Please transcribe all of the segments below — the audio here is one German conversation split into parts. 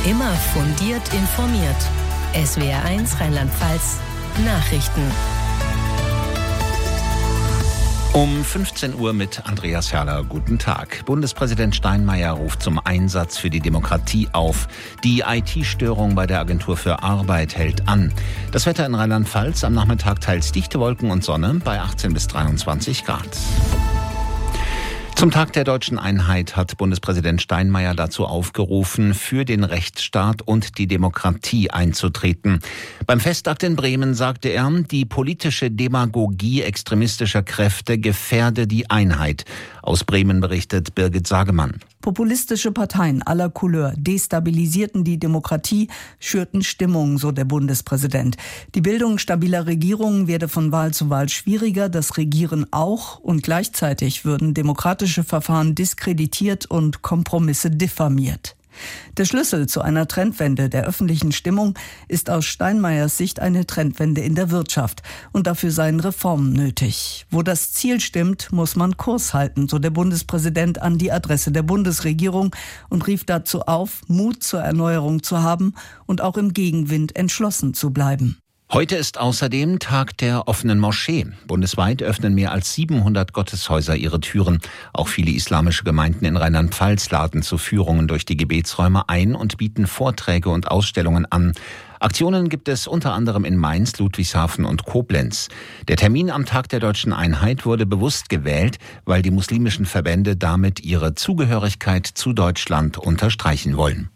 Immer fundiert informiert. SWR1 Rheinland-Pfalz Nachrichten. Um 15 Uhr mit Andreas Herrler. Guten Tag. Bundespräsident Steinmeier ruft zum Einsatz für die Demokratie auf. Die IT-Störung bei der Agentur für Arbeit hält an. Das Wetter in Rheinland-Pfalz am Nachmittag teils dichte Wolken und Sonne bei 18 bis 23 Grad. Zum Tag der deutschen Einheit hat Bundespräsident Steinmeier dazu aufgerufen, für den Rechtsstaat und die Demokratie einzutreten. Beim Festakt in Bremen sagte er, die politische Demagogie extremistischer Kräfte gefährde die Einheit. Aus Bremen berichtet Birgit Sagemann. Populistische Parteien aller Couleur destabilisierten die Demokratie, schürten Stimmung, so der Bundespräsident. Die Bildung stabiler Regierungen werde von Wahl zu Wahl schwieriger, das Regieren auch, und gleichzeitig würden demokratische Verfahren diskreditiert und Kompromisse diffamiert. Der Schlüssel zu einer Trendwende der öffentlichen Stimmung ist aus Steinmeiers Sicht eine Trendwende in der Wirtschaft. Und dafür seien Reformen nötig. Wo das Ziel stimmt, muss man Kurs halten, so der Bundespräsident an die Adresse der Bundesregierung und rief dazu auf, Mut zur Erneuerung zu haben und auch im Gegenwind entschlossen zu bleiben. Heute ist außerdem Tag der offenen Moschee. Bundesweit öffnen mehr als 700 Gotteshäuser ihre Türen. Auch viele islamische Gemeinden in Rheinland-Pfalz laden zu Führungen durch die Gebetsräume ein und bieten Vorträge und Ausstellungen an. Aktionen gibt es unter anderem in Mainz, Ludwigshafen und Koblenz. Der Termin am Tag der deutschen Einheit wurde bewusst gewählt, weil die muslimischen Verbände damit ihre Zugehörigkeit zu Deutschland unterstreichen wollen.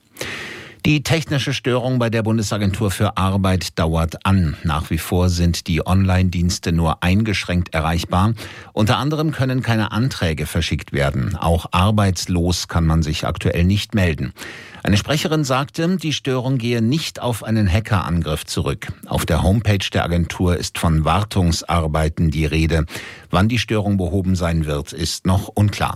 Die technische Störung bei der Bundesagentur für Arbeit dauert an. Nach wie vor sind die Online-Dienste nur eingeschränkt erreichbar. Unter anderem können keine Anträge verschickt werden. Auch arbeitslos kann man sich aktuell nicht melden. Eine Sprecherin sagte, die Störung gehe nicht auf einen Hackerangriff zurück. Auf der Homepage der Agentur ist von Wartungsarbeiten die Rede. Wann die Störung behoben sein wird, ist noch unklar.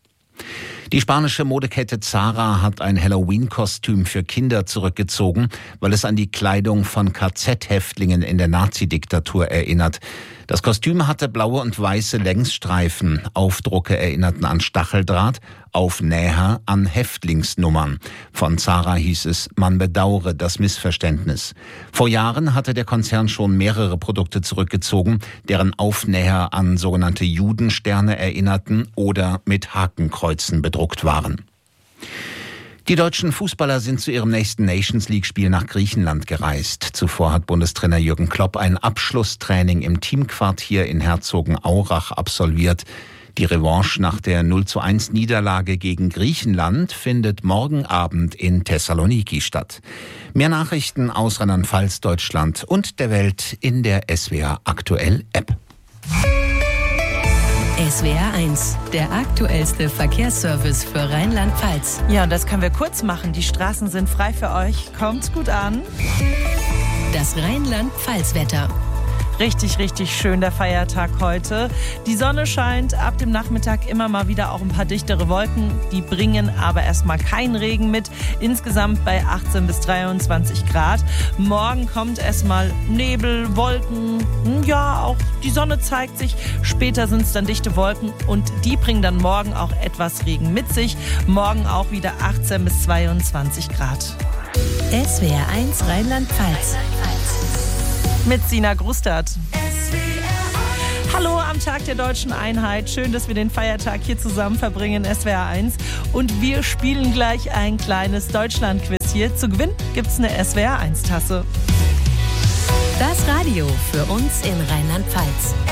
Die spanische Modekette Zara hat ein Halloween-Kostüm für Kinder zurückgezogen, weil es an die Kleidung von KZ-Häftlingen in der Nazi-Diktatur erinnert. Das Kostüm hatte blaue und weiße Längsstreifen. Aufdrucke erinnerten an Stacheldraht, Aufnäher an Häftlingsnummern. Von Zara hieß es, man bedauere das Missverständnis. Vor Jahren hatte der Konzern schon mehrere Produkte zurückgezogen, deren Aufnäher an sogenannte Judensterne erinnerten oder mit Hakenkreuzen bedruckt waren. Die deutschen Fußballer sind zu ihrem nächsten Nations-League-Spiel nach Griechenland gereist. Zuvor hat Bundestrainer Jürgen Klopp ein Abschlusstraining im Teamquartier in Herzogenaurach absolviert. Die Revanche nach der 0:1 Niederlage gegen Griechenland findet morgen Abend in Thessaloniki statt. Mehr Nachrichten aus Rheinland-Pfalz, Deutschland und der Welt in der SWR Aktuell App. SWR1, der aktuellste Verkehrsservice für Rheinland-Pfalz. Ja, und das können wir kurz machen. Die Straßen sind frei für euch. Kommt's gut an. Das Rheinland-Pfalz-Wetter. Richtig, richtig schön der Feiertag heute. Die Sonne scheint, ab dem Nachmittag immer mal wieder auch ein paar dichtere Wolken. Die bringen aber erstmal keinen Regen mit. Insgesamt bei 18 bis 23 Grad. Morgen kommt erstmal Nebel, Wolken. Ja, auch die Sonne zeigt sich. Später sind es dann dichte Wolken und die bringen dann morgen auch etwas Regen mit sich. Morgen auch wieder 18 bis 22 Grad. SWR1 Rheinland-Pfalz. Mit Sina Grustert. Hallo am Tag der deutschen Einheit. Schön, dass wir den Feiertag hier zusammen verbringen, SWR1. Und wir spielen gleich ein kleines Deutschland-Quiz hier. Zu gewinnen gibt's eine SWR1-Tasse. Das Radio für uns in Rheinland-Pfalz.